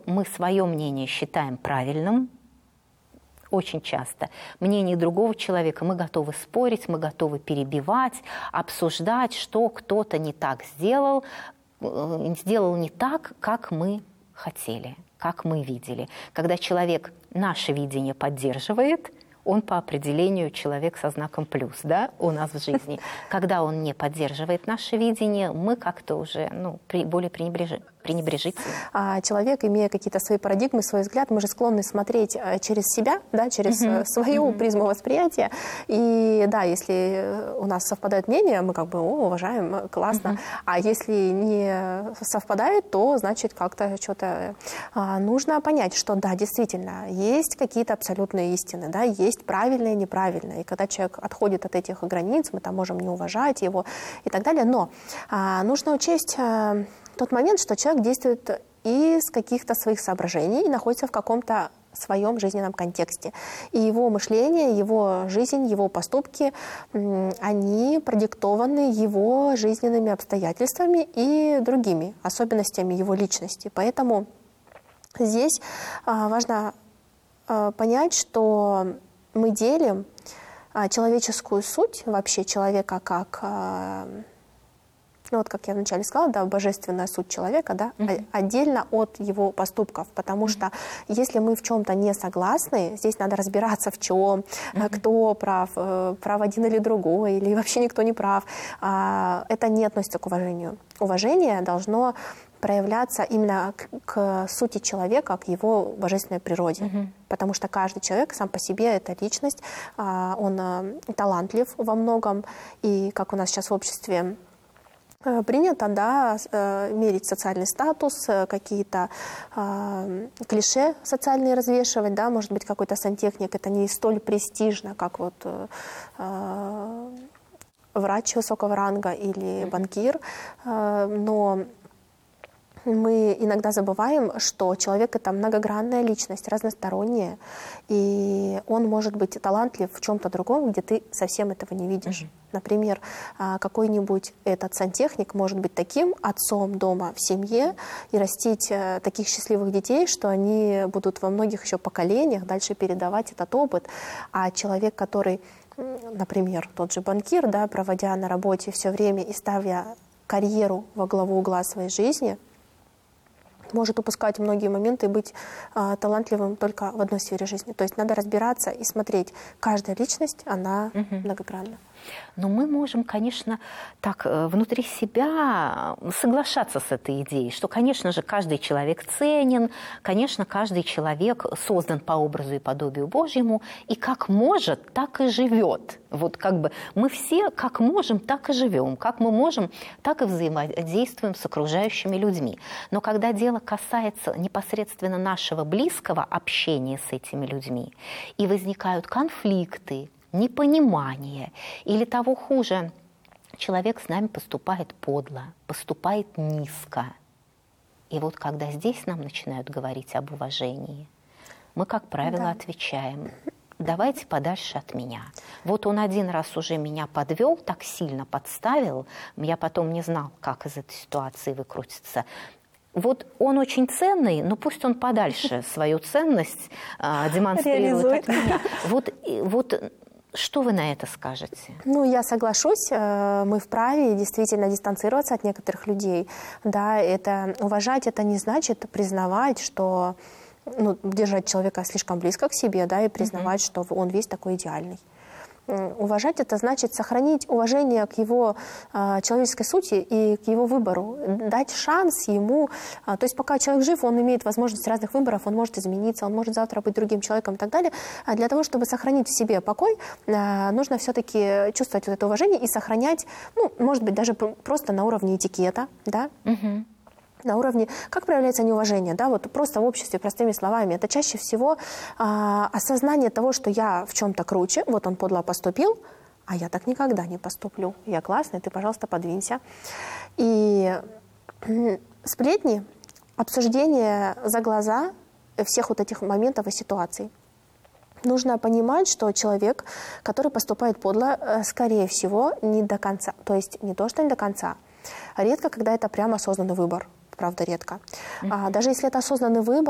мы свое мнение считаем правильным, очень часто, мнение другого человека мы готовы спорить, мы готовы перебивать, обсуждать, что кто-то не так сделал не так, как мы хотели, как мы видели. Когда человек наше видение поддерживает, он по определению человек со знаком плюс, да, у нас в жизни. Когда он не поддерживает наше видение, мы как-то уже более пренебрежительно. Человек, имея какие-то свои парадигмы, свой взгляд, мы же склонны смотреть через себя, да, через свою призму восприятия. И да, если у нас совпадает мнение, мы как бы уважаем, классно. А если не совпадает, то значит как-то что-то нужно понять, что да, действительно, есть какие-то абсолютные истины, да, есть правильное и неправильное. И когда человек отходит от этих границ, мы там можем не уважать его и так далее. Но нужно учесть тот момент, что человек действует из каких-то своих соображений и находится в каком-то своем жизненном контексте. И его мышление, его жизнь, его поступки, они продиктованы его жизненными обстоятельствами и другими особенностями его личности. Поэтому здесь важно понять, что мы делим человеческую суть вообще человека как... как я вначале сказала, да, божественная суть человека, да, отдельно от его поступков, потому что если мы в чем-то не согласны, здесь надо разбираться в чем, кто прав, прав один или другой, или вообще никто не прав. Это не относится к уважению. Уважение должно проявляться именно к сути человека, к его божественной природе. Потому что каждый человек сам по себе — это личность, он талантлив во многом, и как у нас сейчас в обществе принято, да, мерить социальный статус, какие-то клише социальные развешивать, да, может быть, какой-то сантехник, это не столь престижно, как вот врач высокого ранга или банкир, но мы иногда забываем, что человек — это многогранная личность, разносторонняя, и он может быть талантлив в чем-то другом, где ты совсем этого не видишь. Например, какой-нибудь этот сантехник может быть таким отцом дома в семье и растить таких счастливых детей, что они будут во многих еще поколениях дальше передавать этот опыт. А человек, который, например, тот же банкир, да, проводя на работе все время и ставя карьеру во главу угла своей жизни, может упускать многие моменты и быть талантливым только в одной сфере жизни. То есть надо разбираться и смотреть. Каждая личность, она многогранна. Но мы можем, конечно, так внутри себя соглашаться с этой идеей, что, конечно же, каждый человек ценен, конечно, каждый человек создан по образу и подобию Божьему, и как может, так и живет. Вот как бы мы все как можем, так и живем, как мы можем, так и взаимодействуем с окружающими людьми. Но когда дело касается непосредственно нашего близкого общения с этими людьми, и возникают конфликты, непонимание, или того хуже, человек с нами поступает подло, поступает низко. И вот когда здесь нам начинают говорить об уважении, мы, как правило, отвечаем: давайте подальше от меня. Вот он один раз уже меня подвел, так сильно подставил, я потом не знал, как из этой ситуации выкрутиться. Вот он очень ценный, но пусть он подальше свою ценность демонстрирует от меня. Вот что вы на это скажете? Ну, я соглашусь, мы вправе действительно дистанцироваться от некоторых людей. Да, это уважать, это не значит признавать, что, держать человека слишком близко к себе, да, и признавать, что он весь такой идеальный. Уважать — это значит сохранить уважение к его человеческой сути и к его выбору, дать шанс ему. То есть пока человек жив, он имеет возможность разных выборов, он может измениться, он может завтра быть другим человеком и так далее. А для того, чтобы сохранить в себе покой, нужно все-таки чувствовать вот это уважение и сохранять, может быть, даже просто на уровне этикета, да? На уровне, как проявляется неуважение, да, вот просто в обществе, простыми словами, это чаще всего осознание того, что я в чем-то круче, вот он подло поступил, а я так никогда не поступлю, я классный, ты, пожалуйста, подвинься. И сплетни, обсуждение за глаза всех вот этих моментов и ситуаций. Нужно понимать, что человек, который поступает подло, скорее всего, не до конца, то есть не то, что не до конца, редко, когда это прямо осознанный выбор. Правда, редко. Даже если это осознанный выбор,